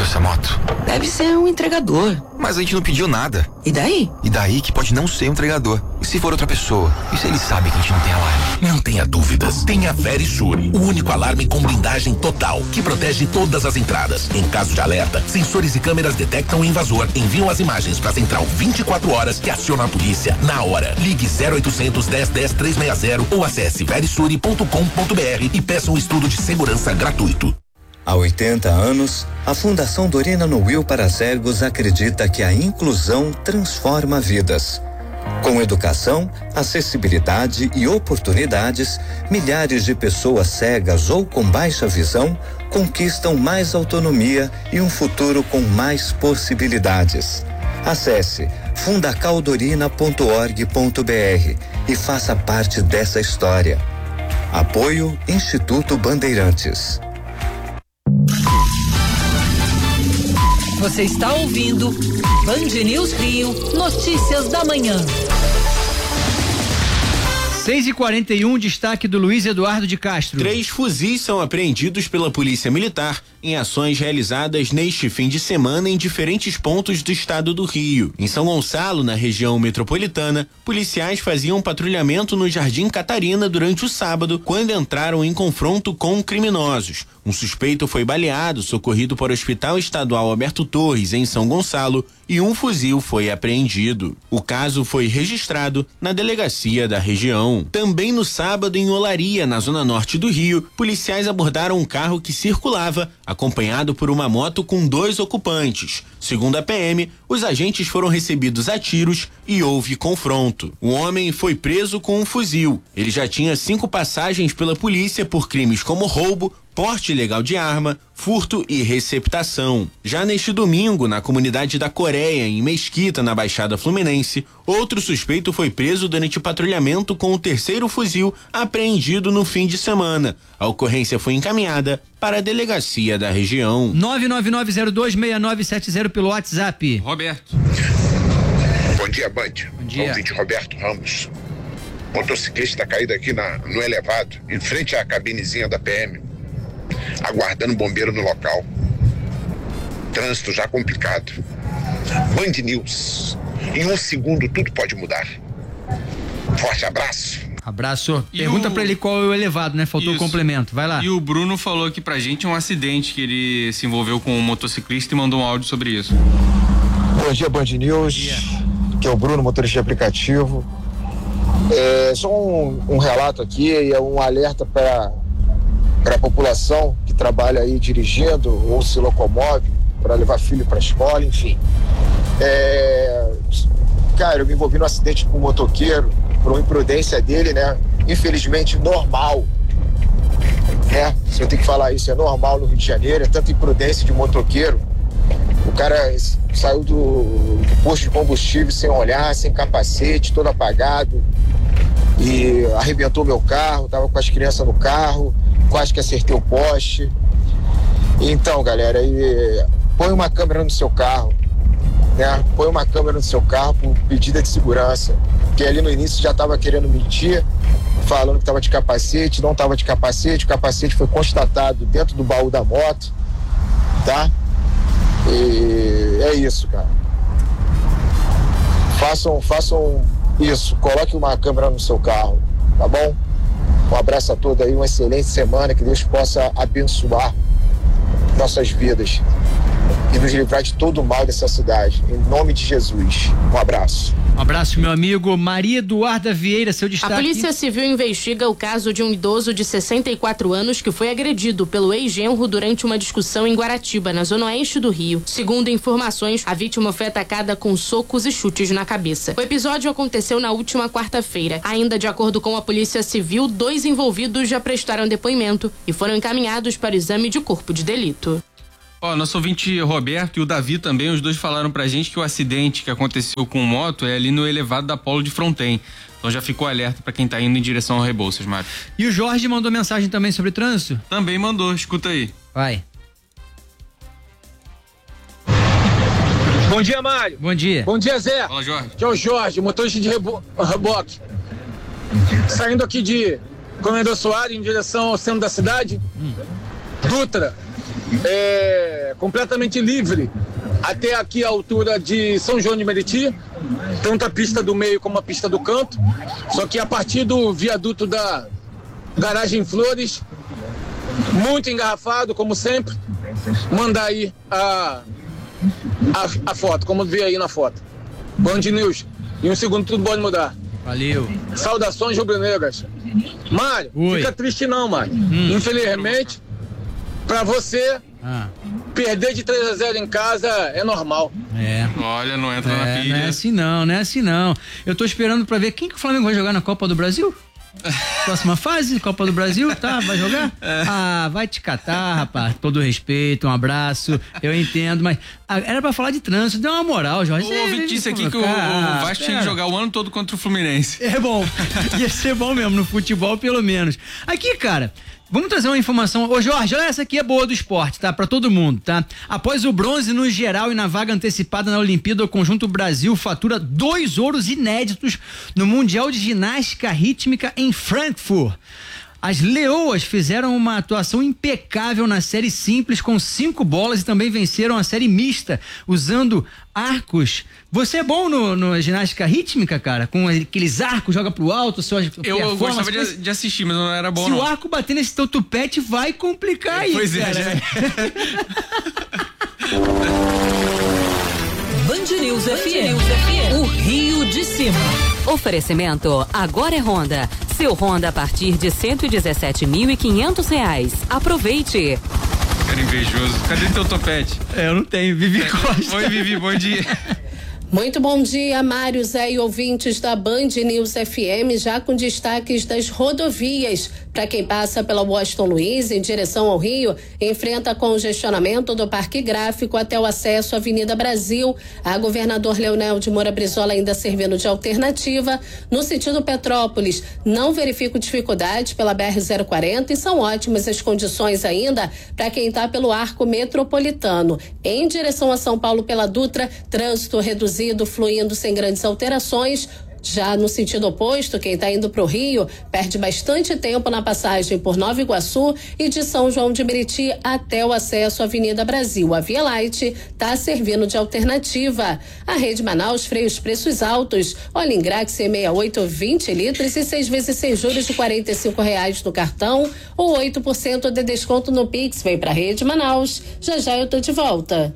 essa moto? Deve ser um entregador. Mas a gente não pediu nada. E daí? E daí que pode não ser um entregador. E se for outra pessoa? E se ele sabe que a gente não tem alarme? Não tenha dúvidas. Tenha Verisure, o único alarme com blindagem total, que protege todas as entradas. Em caso de alerta, sensores e câmeras detectam o invasor, enviam as imagens para a central 24 horas que aciona a polícia na hora. Ligue 0800 10 10 360 ou acesse verisure.com.br e peça um estudo de segurança gratuito. Há 80 anos, a Fundação Dorina Noil para Cegos acredita que a inclusão transforma vidas. Com educação, acessibilidade e oportunidades, milhares de pessoas cegas ou com baixa visão conquistam mais autonomia e um futuro com mais possibilidades. Acesse fundacaldorina.org.br e faça parte dessa história. Apoio Instituto Bandeirantes. Você está ouvindo Band News Rio, notícias da manhã. 6h41, destaque do Luiz Eduardo de Castro. 3 fuzis são apreendidos pela Polícia Militar em ações realizadas neste fim de semana em diferentes pontos do estado do Rio. Em São Gonçalo, na região metropolitana, policiais faziam patrulhamento no Jardim Catarina durante o sábado, quando entraram em confronto com criminosos. Um suspeito foi baleado, socorrido para o Hospital Estadual Alberto Torres, em São Gonçalo, e um fuzil foi apreendido. O caso foi registrado na delegacia da região. Também no sábado, em Olaria, na zona norte do Rio, policiais abordaram um carro que circulava, acompanhado por uma moto com 2 ocupantes. Segundo a PM, os agentes foram recebidos a tiros e houve confronto. O homem foi preso com um fuzil. Ele já tinha 5 passagens pela polícia por crimes como roubo, porte ilegal de arma, furto e receptação. Já neste domingo, na comunidade da Coreia, em Mesquita, na Baixada Fluminense, outro suspeito foi preso durante patrulhamento com o 3º fuzil apreendido no fim de semana. A ocorrência foi encaminhada para a delegacia da região. 999026970 pelo WhatsApp. Roberto. Bom dia, Band. Bom dia. Ouvinte Roberto Ramos. Motociclista caído aqui no elevado, em frente à cabinezinha da PM, aguardando bombeiro no local. Trânsito já complicado. Band News. Em um segundo tudo pode mudar. Forte abraço. Abraço. Pergunta pra ele qual é o elevado, né? Faltou o complemento. Vai lá. E o Bruno falou aqui pra gente um acidente que ele se envolveu com um motociclista e mandou um áudio sobre isso. Bom dia, Band News. Que é o Bruno, motorista de aplicativo. Só um relato aqui e é um alerta para a população que trabalha aí dirigindo ou se locomove para levar filho para a escola, enfim. Cara, eu me envolvi num acidente com um motoqueiro por uma imprudência dele, né? Infelizmente normal, né? Se eu tenho que falar isso, é normal no Rio de Janeiro, é tanta imprudência de motoqueiro. O cara saiu do posto de combustível sem olhar, sem capacete, todo apagado e arrebentou meu carro, tava com as crianças no carro, quase que acertei o poste. Então, galera, põe uma câmera no seu carro, né? Põe uma câmera no seu carro por medida de segurança, porque ali no início já tava querendo mentir, falando que tava de capacete, não tava de capacete, o capacete foi constatado dentro do baú da moto, tá? E é isso, cara. Façam isso, coloque uma câmera no seu carro, tá bom? Um abraço a todos aí, uma excelente semana, que Deus possa abençoar nossas vidas e nos livrar de todo o mal dessa cidade, em nome de Jesus. Um abraço. Um abraço, meu amigo. Maria Eduarda Vieira, seu destaque. A Polícia Civil investiga o caso de um idoso de 64 anos que foi agredido pelo ex-genro durante uma discussão em Guaratiba, na zona oeste do Rio. Segundo informações, a vítima foi atacada com socos e chutes na cabeça. O episódio aconteceu na última quarta-feira. Ainda de acordo com a Polícia Civil, 2 envolvidos já prestaram depoimento e foram encaminhados para o exame de corpo de delito. Nosso ouvinte Roberto e o Davi também, os dois falaram pra gente que o acidente que aconteceu com moto é ali no elevado da Polo de Fronten. Então já ficou alerta pra quem tá indo em direção ao Rebouças, Mário. E o Jorge mandou mensagem também sobre trânsito? Também mandou, escuta aí. Vai. Bom dia, Mário. Bom dia. Bom dia, Zé. Fala, Jorge. Aqui é o Jorge, motorista de reboque. Saindo aqui de Comendador Soares em direção ao centro da cidade. Dutra. completamente livre até aqui a altura de São João de Meriti, tanto a pista do meio como a pista do canto, só que a partir do viaduto da Garagem Flores, muito engarrafado, como sempre. Mandar aí a foto, como vê aí na foto. Band News, em um segundo tudo pode mudar. Valeu. Saudações rubro-negras. Mário, fica triste não, Mário. Infelizmente, pra você, perder de 3-0 em casa é normal. Olha, não entra na pilha. Não é assim não. Eu tô esperando pra ver quem que o Flamengo vai jogar na Copa do Brasil. Próxima fase, Copa do Brasil, tá? Vai jogar? Vai te catar, rapaz. Todo respeito, um abraço. Eu entendo, mas era pra falar de trânsito, deu uma moral, Jorge. O ouvinte disse aqui que o Vasco tinha que jogar o ano todo contra o Fluminense. É bom. Ia ser bom mesmo, no futebol pelo menos. Aqui, cara, vamos trazer uma informação. Ô Jorge, olha, essa aqui é boa do esporte, tá? Pra todo mundo, tá? Após o bronze no geral e na vaga antecipada na Olimpíada, o Conjunto Brasil fatura 2 ouros inéditos no Mundial de Ginástica Rítmica em Frankfurt. As Leoas fizeram uma atuação impecável na série simples com 5 bolas e também venceram a série mista usando arcos. Você é bom no ginástica rítmica, cara? Com aqueles arcos, joga pro alto, eu gostava de assistir, mas não era bom. Se o arco bater nesse teu tupete, vai complicar aí. Pois cara. Band News FM, o Rio de Cima. Oferecimento, agora é Honda. Seu Honda a partir de R$117.500. Aproveite. Cara invejoso. Cadê teu topete? Eu não tenho, Vivi Costa. Oi, Vivi, bom dia. Muito bom dia, Mário, Zé e ouvintes da Band News FM, já com destaques das rodovias. Para quem passa pela Washington Luiz em direção ao Rio, enfrenta congestionamento do Parque Gráfico até o acesso à Avenida Brasil. A governador Leonel de Moura Brizola ainda servindo de alternativa. No sentido Petrópolis, não verifico dificuldade pela BR-040 e são ótimas as condições ainda para quem está pelo Arco Metropolitano. Em direção a São Paulo pela Dutra, trânsito reduzido, fluindo sem grandes alterações. Já no sentido oposto, quem está indo para o Rio perde bastante tempo na passagem por Nova Iguaçu e de São João de Meriti até o acesso à Avenida Brasil. A Via Light está servindo de alternativa. A Rede Manaus freia os preços altos. Óleo Ingrax C68 20 litros e 6 vezes sem juros de R$45 no cartão ou 8% de desconto no Pix. Vem para a Rede Manaus. Já eu tô de volta.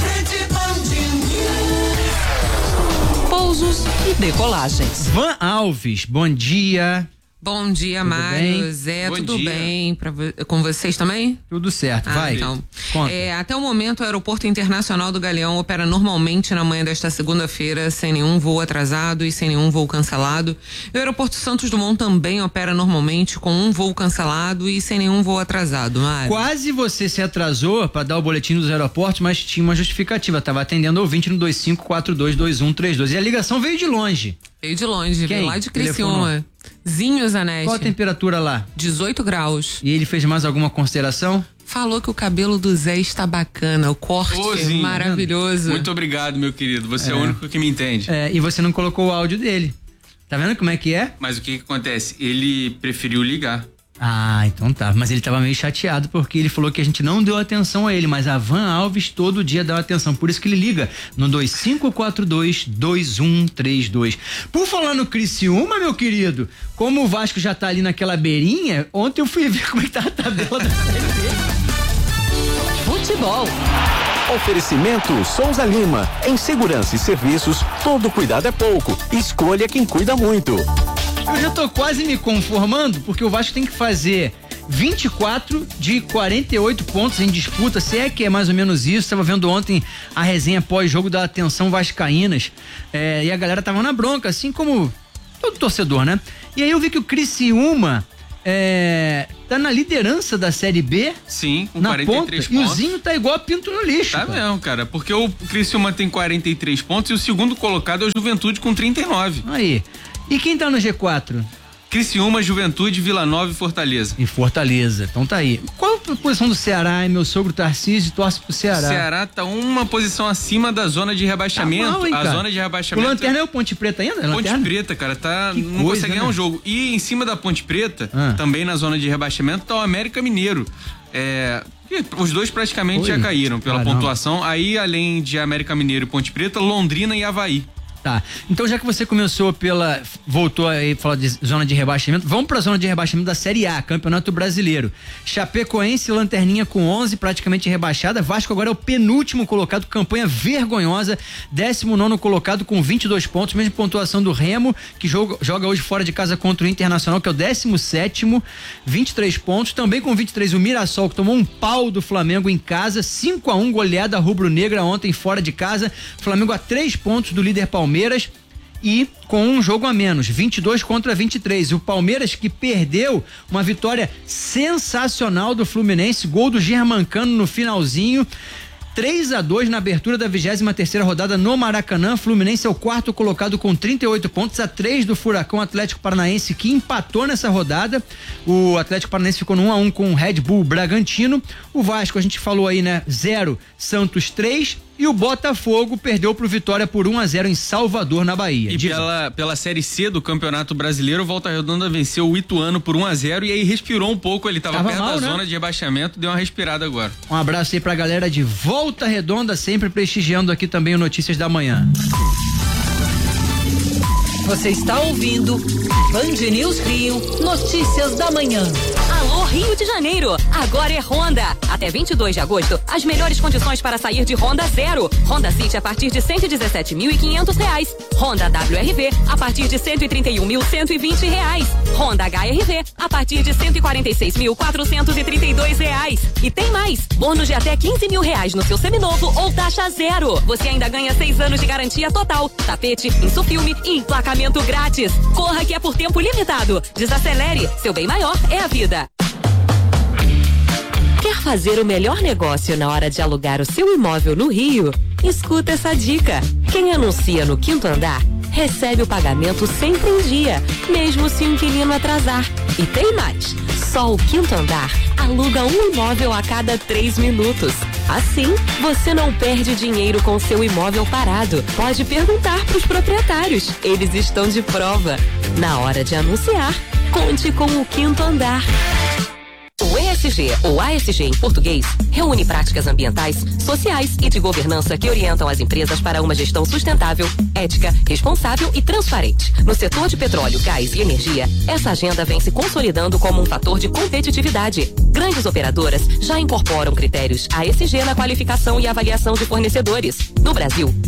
Pousos e decolagens. Van Alves, bom dia. Bom dia, Mário, Zé, tudo bem com vocês também? Tudo certo, vai. Então, até o momento, o Aeroporto Internacional do Galeão opera normalmente na manhã desta segunda-feira, sem nenhum voo atrasado e sem nenhum voo cancelado. E o Aeroporto Santos Dumont também opera normalmente com um voo cancelado e sem nenhum voo atrasado, Mário. Quase você se atrasou para dar o boletim dos aeroportos, mas tinha uma justificativa, estava atendendo o ouvinte no 25422132 e a ligação veio de longe. Veio de longe, veio lá de Criciúma. Zinho Zanetti. Qual a temperatura lá? 18 graus. E ele fez mais alguma consideração? Falou que o cabelo do Zé está bacana, o corte maravilhoso. Muito obrigado, meu querido, você é o único que me entende. E você não colocou o áudio dele. Tá vendo como é que é? Mas o que acontece? Ele preferiu ligar. Ah, então tá. Mas ele tava meio chateado porque ele falou que a gente não deu atenção a ele, mas a Van Alves todo dia dá atenção. Por isso que ele liga no 25422132. Por falar no Criciúma, meu querido, como o Vasco já tá ali naquela beirinha, ontem eu fui ver como é que tá a tabela da Série B. Futebol. Oferecimento Souza Lima. Em segurança e serviços, todo cuidado é pouco. Escolha quem cuida muito. Eu já tô quase me conformando, porque o Vasco tem que fazer 24 de 48 pontos em disputa, se é que é mais ou menos isso. Tava vendo ontem a resenha pós-jogo da Atenção Vascaínas, e a galera tava na bronca, assim como todo torcedor, né? E aí eu vi que o Criciúma tá na liderança da Série B. Sim, com na 43 ponta, pontos. E o Zinho tá igual a pinto no lixo. Tá mesmo, cara, porque o Criciúma tem 43 pontos e o segundo colocado é o Juventude com 39. Aí. E quem tá no G4? Criciúma, Juventude, Vila Nova e Fortaleza. E Fortaleza, então tá aí. Qual a posição do Ceará? Meu sogro Tarcísio torce pro Ceará. O Ceará tá uma posição acima da zona de rebaixamento. Tá mal, hein, cara? Zona de rebaixamento. O Lanterna é o Ponte Preta ainda? Ponte Preta, cara, não consegue ganhar um jogo. E em cima da Ponte Preta, também na zona de rebaixamento, tá o América Mineiro. Os dois praticamente já caíram pela pontuação. Aí, além de América Mineiro e Ponte Preta, Londrina e Avaí. Tá, então já que você voltou aí a falar de zona de rebaixamento, vamos pra zona de rebaixamento da Série A, Campeonato Brasileiro. Chapecoense, lanterninha com 11, praticamente rebaixada. Vasco agora é o penúltimo colocado, campanha vergonhosa, 19º colocado com 22 pontos, mesma pontuação do Remo, que joga hoje fora de casa contra o Internacional, que é o 17º, 23 pontos. Também com 23 o Mirassol, que tomou um pau do Flamengo em casa, 5-1, goleada rubro-negra ontem fora de casa. Flamengo a 3 pontos do líder Palmeiras e com um jogo a menos, 22 contra 23. O Palmeiras, que perdeu uma vitória sensacional do Fluminense, gol do Germancano no finalzinho, 3-2 na abertura da 23ª rodada no Maracanã. Fluminense é o 4º colocado com 38 pontos, a 3 do Furacão Atlético Paranaense, que empatou nessa rodada. O Atlético Paranaense ficou no 1-1 com o Red Bull Bragantino. O Vasco, a gente falou aí, né? 0, Santos 3. E o Botafogo perdeu pro Vitória por 1-0 em Salvador, na Bahia. E pela Série C do Campeonato Brasileiro, o Volta Redonda venceu o Ituano por 1-0 e aí respirou um pouco. Ele tava perto da zona de rebaixamento, deu uma respirada agora. Um abraço aí pra galera de Volta Redonda, sempre prestigiando aqui também o Notícias da Manhã. Você está ouvindo Band News Rio, Notícias da Manhã. Alô, Rio de Janeiro, agora é Honda. Até 22 de agosto, as melhores condições para sair de Honda Zero. Honda City a partir de R$117.500. Honda WRV a partir de R$131.120. Honda HRV a partir de R$146.432. E tem mais, bônus de até R$15 mil no seu seminovo ou taxa zero. Você ainda ganha 6 anos de garantia total, tapete, insufilme e emplacamento grátis. Corra que é por tempo limitado. Desacelere, seu bem maior é a vida. Quer fazer o melhor negócio na hora de alugar o seu imóvel no Rio? Escuta essa dica. Quem anuncia no 5º andar recebe o pagamento sempre em dia, mesmo se o inquilino atrasar. E tem mais. Só o 5º andar aluga um imóvel a cada 3 minutos. Assim, você não perde dinheiro com seu imóvel parado. Pode perguntar para os proprietários. Eles estão de prova. Na hora de anunciar, conte com o 5º andar. O ESG, ou ASG em português, reúne práticas ambientais, sociais e de governança que orientam as empresas para uma gestão sustentável, ética, responsável e transparente. No setor de petróleo, gás e energia, essa agenda vem se consolidando como um fator de competitividade. Grandes operadoras já incorporam critérios ASG na qualificação e avaliação de fornecedores. No Brasil,